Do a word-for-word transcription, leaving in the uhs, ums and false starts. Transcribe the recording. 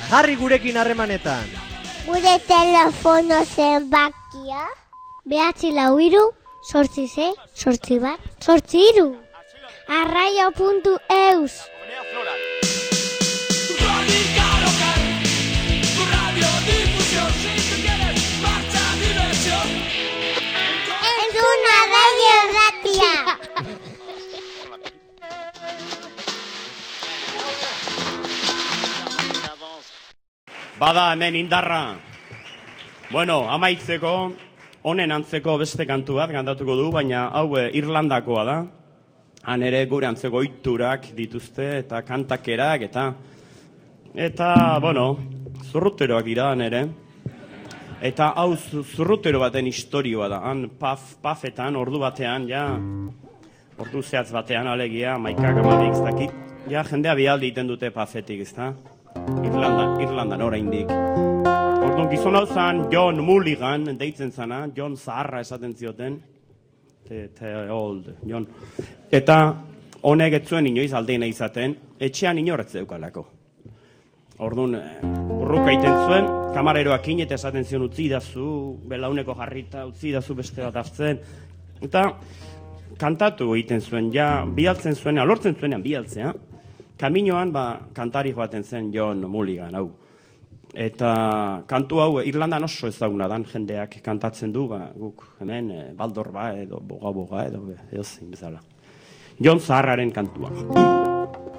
Jarri gurekin harremanetan. Gure telefono zenbakia? Behatzi lau hiru, sortzi sei, sortzi bat, sortzi hiru. Arraio puntu eus. Entzuna radio erratia. Bada hemen indarra. Bueno, amaitzeko, honen antzeko beste kantu bat kantatuko du, baina hau Irlandakoa da. Han ere gure antzeko ohiturak dituzte eta kantakerak eta eta, bueno, zurruteroak dira han ere. Eta hau zurrutero baten istorioa da. Han paf, pafetan, ordu batean, ja, ordu zehatz batean alegia, maikak amadik, ez dakit. Ja, jendea bialdi iten dute pafetik, ez da? Irlandan, Irlandan oraindik. Orduan gizon hau zan John Mulligan deitzen zana, John Zaharra esaten zioten. The, the old John. Eta honek ez zuen inoiz aldeina izaten, etxean inorretze eukalako. Orduan, urruka iten zuen, kamareroakin eta esaten zion utzi dazu, belauneko jarrita, utzi dazu beste bat hartzen. Eta kantatu egiten zuen, ja, bialtzen zuen, alortzen zuenean bialtzea. Kaminoan, ba, kantari joaten zen John Mulligan, hau. Eta kantu hau Irlandan oso ezaguna dan jendeak kantatzen du, ba, guk hemen e, baldorba edo boga-boga edo edo zein bezala. John Zaharraren kantua.